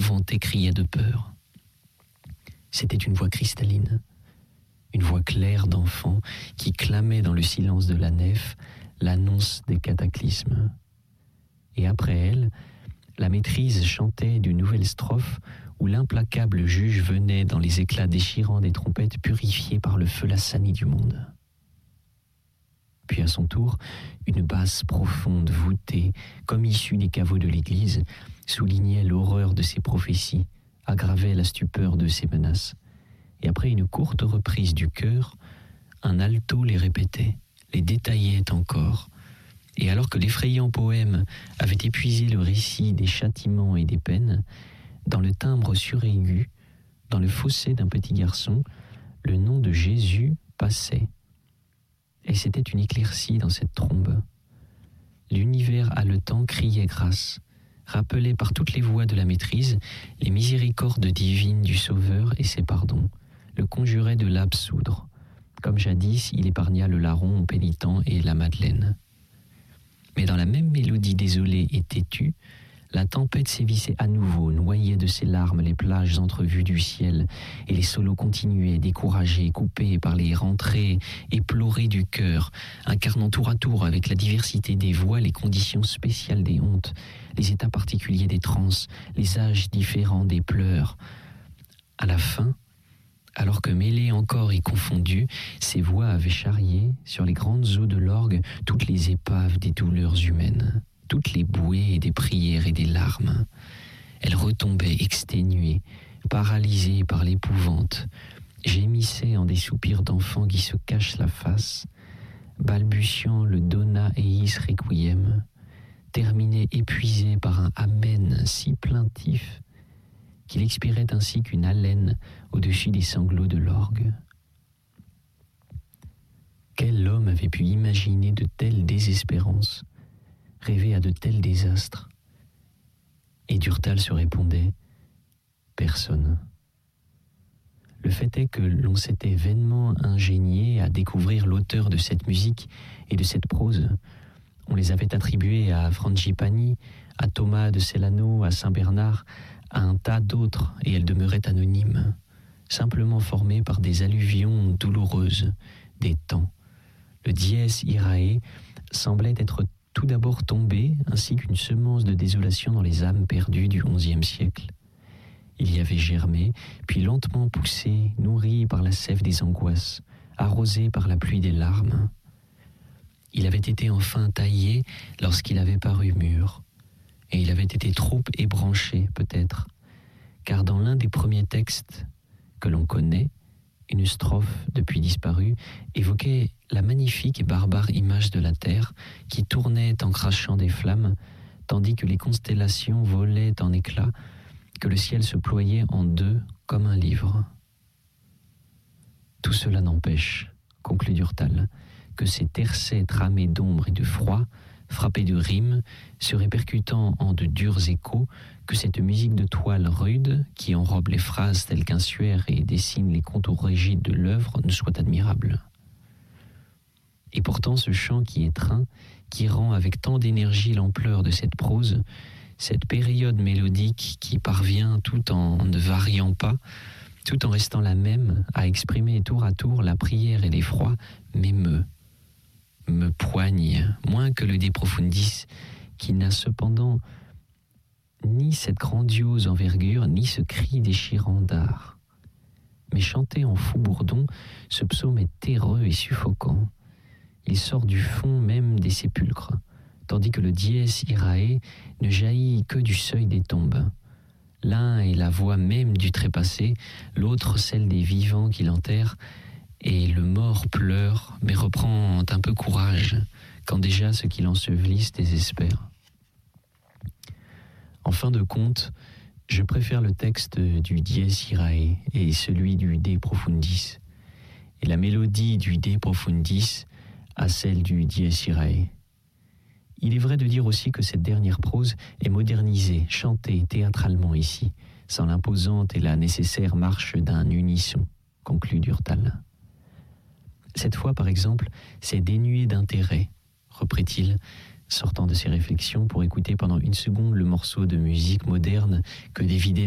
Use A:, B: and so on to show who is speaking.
A: épouvanté criait de peur. C'était une voix cristalline, une voix claire d'enfant qui clamait dans le silence de la nef l'annonce des cataclysmes. Et après elle, la maîtrise chantait d'une nouvelle strophe où l'implacable juge venait dans les éclats déchirants des trompettes purifiées par le feu lassani du monde. Puis à son tour, une basse profonde voûtée, comme issue des caveaux de l'église, soulignait l'horreur de ses prophéties, aggravait la stupeur de ses menaces. Et après une courte reprise du chœur, un alto les répétait, les détaillait encore. Et alors que l'effrayant poème avait épuisé le récit des châtiments et des peines, dans le timbre suraigu, dans le fossé d'un petit garçon, le nom de Jésus passait. Et c'était une éclaircie dans cette trombe. L'univers haletant criait grâce, rappelait par toutes les voix de la maîtrise les miséricordes divines du Sauveur et ses pardons, le conjurait de l'absoudre, comme jadis il épargna le larron au pénitent et la Madeleine. Mais dans la même mélodie désolée et têtue, la tempête sévissait à nouveau, noyait de ses larmes les plages entrevues du ciel, et les solos continuaient, découragés, coupés par les rentrées éplorées du cœur, incarnant tour à tour avec la diversité des voix les conditions spéciales des hontes, les états particuliers des transes, les âges différents des pleurs. À la fin, alors que mêlées encore et confondues, ces voix avaient charrié sur les grandes eaux de l'orgue toutes les épaves des douleurs humaines, toutes les bouées des prières et des larmes. Elles retombaient exténuées, paralysées par l'épouvante, gémissaient en des soupirs d'enfants qui se cachent la face, balbutiant le Dona Eis Requiem, terminaient épuisées par un Amen si plaintif qu'il expirait ainsi qu'une haleine au-dessus des sanglots de l'orgue. Quel homme avait pu imaginer de telles désespérances, rêver à de tels désastres? Et Durtal se répondait « Personne ». Le fait est que l'on s'était vainement ingénié à découvrir l'auteur de cette musique et de cette prose. On les avait attribués à Frangipani, à Thomas de Celano, à Saint-Bernard, à un tas d'autres, et elles demeuraient anonymes, simplement formées par des alluvions douloureuses, des temps. Le dies irae semblait être tout d'abord tombé, ainsi qu'une semence de désolation dans les âmes perdues du XIe siècle. Il y avait germé, puis lentement poussé, nourri par la sève des angoisses, arrosé par la pluie des larmes. Il avait été enfin taillé lorsqu'il avait paru mûr, et il avait été trop ébranché peut-être, car dans l'un des premiers textes que l'on connaît, une strophe depuis disparue évoquait la magnifique et barbare image de la terre qui tournait en crachant des flammes, tandis que les constellations volaient en éclats, que le ciel se ployait en deux comme un livre. Tout cela n'empêche, conclut Durtal, que ces tercets tramés d'ombre et de froid, frappés de rimes, se répercutant en de durs échos, que cette musique de toile rude, qui enrobe les phrases telles qu'un suaire et dessine les contours rigides de l'œuvre, ne soit admirable. Et pourtant ce chant qui étreint, qui rend avec tant d'énergie l'ampleur de cette prose, cette période mélodique qui parvient tout en ne variant pas, tout en restant la même, à exprimer tour à tour la prière et l'effroi, m'émeut, me poigne, moins que le De Profundis, qui n'a cependant ni cette grandiose envergure, ni ce cri déchirant d'art. Mais chanté en fou bourdon, ce psaume est terreux et suffocant. Il sort du fond même des sépulcres, tandis que le dies irae ne jaillit que du seuil des tombes. L'un est la voix même du trépassé, l'autre celle des vivants qui l'enterrent, et le mort pleure, mais reprend un peu courage, quand déjà ceux qui l'ensevelissent désespèrent. En fin de compte, je préfère le texte du dies irae et celui du De Profundis, et la mélodie du De Profundis à celle du dies irae. Il est vrai de dire aussi que cette dernière prose est modernisée, chantée théâtralement ici, sans l'imposante et la nécessaire marche d'un unisson, conclut Durtal. Cette fois, par exemple, c'est dénué d'intérêt, reprit-il, sortant de ses réflexions pour écouter pendant une seconde le morceau de musique moderne que dévidait